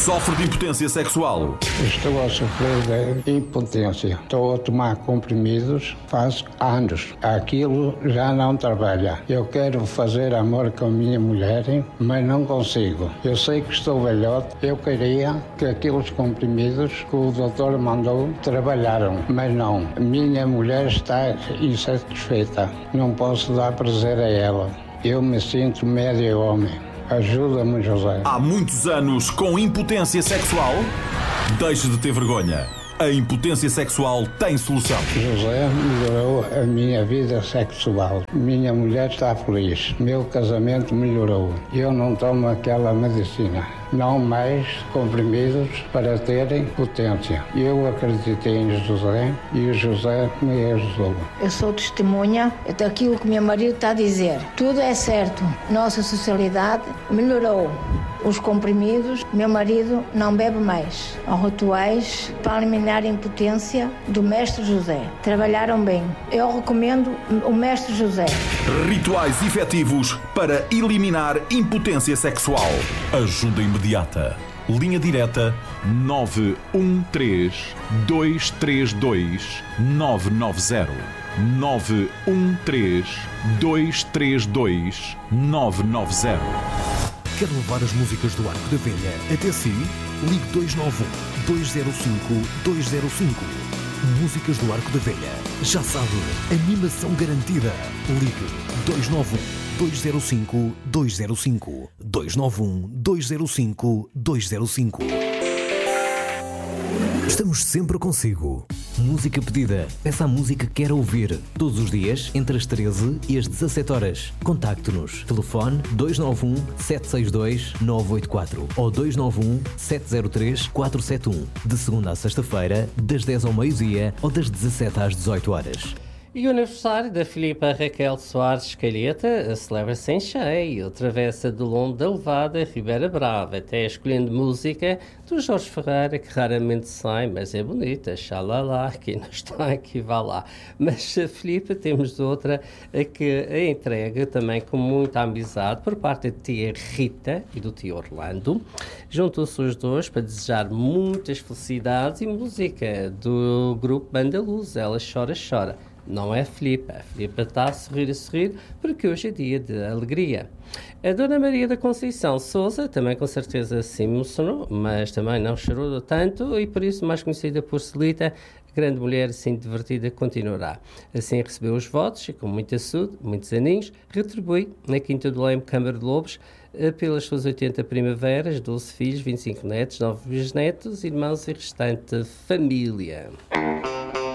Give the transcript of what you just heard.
Sofre de impotência sexual. Estou a sofrer de impotência. Estou a tomar comprimidos faz anos. Aquilo já não trabalha. Eu quero fazer amor com a minha mulher, mas não consigo. Eu sei que estou velhote. Eu queria que aqueles comprimidos que o doutor mandou trabalharam, mas não. Minha mulher está insatisfeita. Não posso dar prazer a ela. Eu me sinto médio homem. Ajuda-me, José. Há muitos anos com impotência sexual? Deixe de ter vergonha. A impotência sexual tem solução. José melhorou a minha vida sexual. Minha mulher está feliz. Meu casamento melhorou. Eu não tomo aquela medicina. Não mais comprimidos para terem potência. Eu acreditei em José e o José me ajudou. Eu sou testemunha daquilo que meu marido está a dizer. Tudo é certo. Nossa sociedade melhorou. Os comprimidos, meu marido não bebe mais. Os rituais para eliminar a impotência do Mestre José. Trabalharam bem. Eu recomendo o Mestre José. Rituais efetivos para eliminar impotência sexual. Ajuda imediata. Linha direta 913 232 990. 913 232 990. Quer levar as músicas do Arco da Velha até si? Ligue 291-205-205. Músicas do Arco da Velha. Já sabe, animação garantida. Ligue 291-205-205. 291-205-205. Estamos sempre consigo. Música pedida. Peça a música que quer ouvir. Todos os dias, entre as 13 e as 17 horas. Contacte-nos. Telefone 291-762-984 ou 291-703-471. De segunda a sexta-feira, das 10 ao meio-dia ou das 17 às 18 horas. E o aniversário da Filipa Raquel Soares Calheta celebra-se em cheio. Travessa do longo da Levada, Ribeira Brava, até escolhendo música do Jorge Ferreira, que raramente sai, mas é bonita. Xalala, quem não está aqui, vá lá. Mas a Filipa temos outra que a entrega também com muita amizade por parte da tia Rita e do tio Orlando. Juntam-se os dois para desejar muitas felicidades e música do grupo Banda Luz. Ela chora, chora. Não é a Filipa está a sorrir, porque hoje é dia de alegria. A Dona Maria da Conceição Sousa também com certeza se emocionou, mas também não chorou tanto e por isso mais conhecida por Celita, grande mulher assim divertida continuará. Assim recebeu os votos e com muita saúde, muitos aninhos, retribui na Quinta do Leme Câmara de Lobos pelas suas 80 primaveras, 12 filhos, 25 netos, 9 bisnetos, irmãos e restante família.